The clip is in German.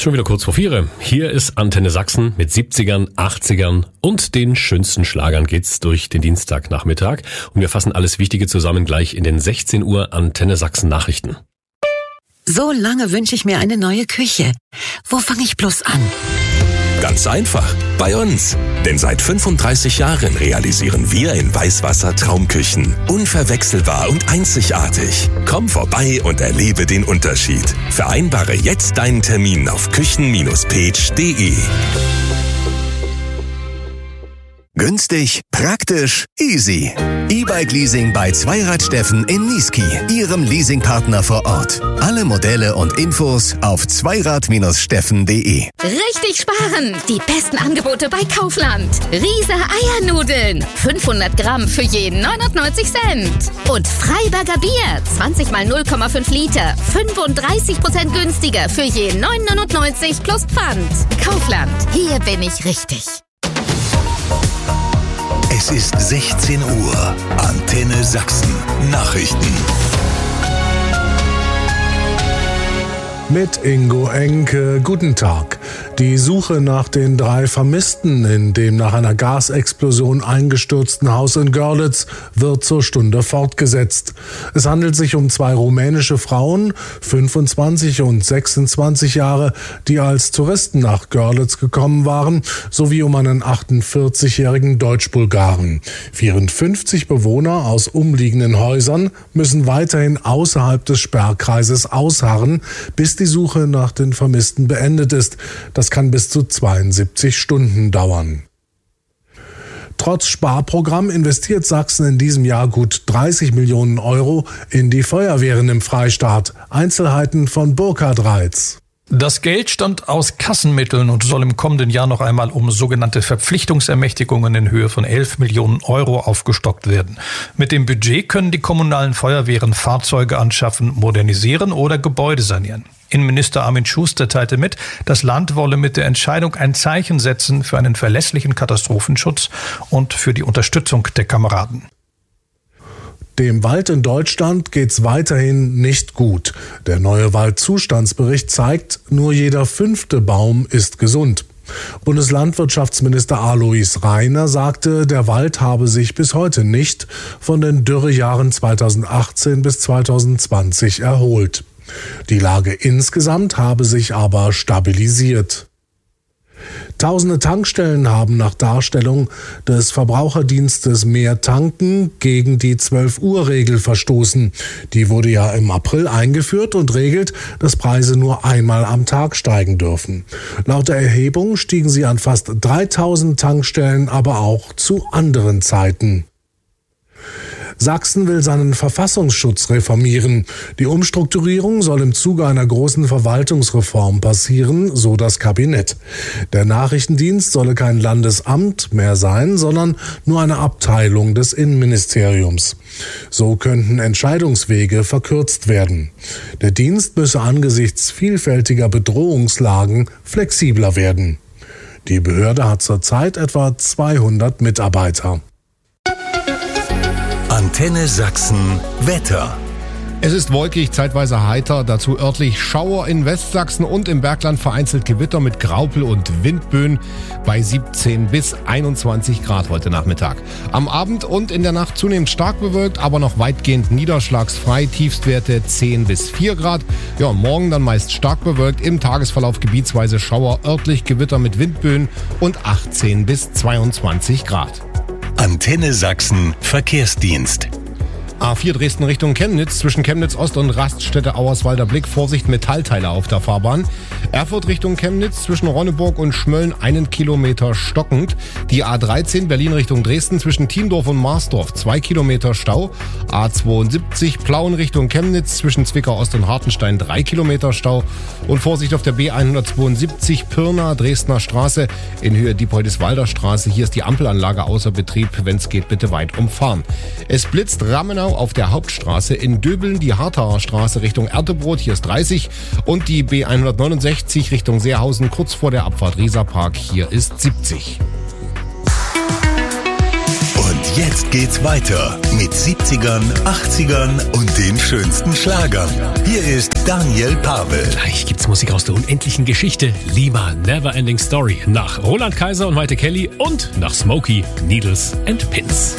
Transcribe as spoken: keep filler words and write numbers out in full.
schon wieder kurz vor vier. Hier ist Antenne Sachsen mit siebzigern, achtzigern und den schönsten Schlagern geht's durch den Dienstagnachmittag. Und wir fassen alles Wichtige zusammen gleich in den sechzehn Uhr Antenne Sachsen Nachrichten. So lange wünsche ich mir eine neue Küche. Wo fange ich bloß an? Ganz einfach, bei uns. Denn seit fünfunddreißig Jahren realisieren wir in Weißwasser Traumküchen. Unverwechselbar und einzigartig. Komm vorbei und erlebe den Unterschied. Vereinbare jetzt deinen Termin auf küchen Bindestrich page punkt de. Günstig, praktisch, easy. E-Bike-Leasing bei Zweirad-Steffen in Niesky, Ihrem Leasingpartner vor Ort. Alle Modelle und Infos auf zweirad Bindestrich steffen punkt de. Richtig sparen! Die besten Angebote bei Kaufland. Riese Eiernudeln. fünfhundert Gramm für jeden neunundneunzig Cent. Und Freiberger Bier. zwanzig mal null Komma fünf Liter. fünfunddreißig Prozent günstiger für jeden neun neunundneunzig plus Pfand. Kaufland. Hier bin ich richtig. Es ist sechzehn Uhr. Antenne Sachsen. Nachrichten. Mit Ingo Enke, guten Tag. Die Suche nach den drei Vermissten in dem nach einer Gasexplosion eingestürzten Haus in Görlitz wird zur Stunde fortgesetzt. Es handelt sich um zwei rumänische Frauen, fünfundzwanzig und sechsundzwanzig Jahre, die als Touristen nach Görlitz gekommen waren, sowie um einen achtundvierzigjährigen Deutsch-Bulgaren. vierundfünfzig Bewohner aus umliegenden Häusern müssen weiterhin außerhalb des Sperrkreises ausharren, bis die Suche nach den Vermissten beendet ist. Das kann bis zu zweiundsiebzig Stunden dauern. Trotz Sparprogramm investiert Sachsen in diesem Jahr gut dreißig Millionen Euro in die Feuerwehren im Freistaat. Einzelheiten von Burkhard Reitz. Das Geld stammt aus Kassenmitteln und soll im kommenden Jahr noch einmal um sogenannte Verpflichtungsermächtigungen in Höhe von elf Millionen Euro aufgestockt werden. Mit dem Budget können die kommunalen Feuerwehren Fahrzeuge anschaffen, modernisieren oder Gebäude sanieren. Innenminister Armin Schuster teilte mit, das Land wolle mit der Entscheidung ein Zeichen setzen für einen verlässlichen Katastrophenschutz und für die Unterstützung der Kameraden. Dem Wald in Deutschland geht's weiterhin nicht gut. Der neue Waldzustandsbericht zeigt, nur jeder fünfte Baum ist gesund. Bundeslandwirtschaftsminister Alois Rainer sagte, der Wald habe sich bis heute nicht von den Dürrejahren zweitausendachtzehn bis zweitausendzwanzig erholt. Die Lage insgesamt habe sich aber stabilisiert. Tausende Tankstellen haben nach Darstellung des Verbraucherdienstes Mehr Tanken gegen die zwölf-Uhr-Regel verstoßen. Die wurde ja im April eingeführt und regelt, dass Preise nur einmal am Tag steigen dürfen. Laut der Erhebung stiegen sie an fast dreitausend Tankstellen, aber auch zu anderen Zeiten. Sachsen will seinen Verfassungsschutz reformieren. Die Umstrukturierung soll im Zuge einer großen Verwaltungsreform passieren, so das Kabinett. Der Nachrichtendienst solle kein Landesamt mehr sein, sondern nur eine Abteilung des Innenministeriums. So könnten Entscheidungswege verkürzt werden. Der Dienst müsse angesichts vielfältiger Bedrohungslagen flexibler werden. Die Behörde hat zurzeit etwa zweihundert Mitarbeiter. Antenne Sachsen Wetter. Es ist wolkig, zeitweise heiter, dazu örtlich Schauer in Westsachsen und im Bergland vereinzelt Gewitter mit Graupel und Windböen bei siebzehn bis einundzwanzig Grad heute Nachmittag. Am Abend und in der Nacht zunehmend stark bewölkt, aber noch weitgehend niederschlagsfrei, Tiefstwerte zehn bis vier Grad. Ja, morgen dann meist stark bewölkt, im Tagesverlauf gebietsweise Schauer, örtlich Gewitter mit Windböen und achtzehn bis zweiundzwanzig Grad. Antenne Sachsen Verkehrsdienst. A vier Dresden Richtung Chemnitz, zwischen Chemnitz Ost und Raststätte Auerswalder Blick, Vorsicht Metallteile auf der Fahrbahn. Erfurt Richtung Chemnitz, zwischen Ronneburg und Schmölln einen Kilometer stockend. Die A dreizehn Berlin Richtung Dresden, zwischen Thiendorf und Marsdorf zwei Kilometer Stau. A zweiundsiebzig Plauen Richtung Chemnitz, zwischen Zwickau Ost und Hartenstein drei Kilometer Stau. Und Vorsicht auf der B hundertzweiundsiebzig Pirna Dresdner Straße in Höhe Diepoldiswalder Straße. Hier ist die Ampelanlage außer Betrieb, wenn es geht, bitte weit umfahren. Es blitzt Rammenau auf der Hauptstraße, in Döbeln die Hartauer Straße Richtung Ertebrot, hier ist dreißig, und die B hundertneunundsechzig Richtung Seehausen kurz vor der Abfahrt Rieserpark, hier ist siebzig. Und Jetzt geht's weiter mit siebzigern, achtzigern und den schönsten Schlagern. Hier ist Daniel Pavel. Gleich gibt's Musik aus der unendlichen Geschichte. Lima, Never Ending Story. Nach Roland Kaiser und Maite Kelly und nach Smokey, Needles and Pins.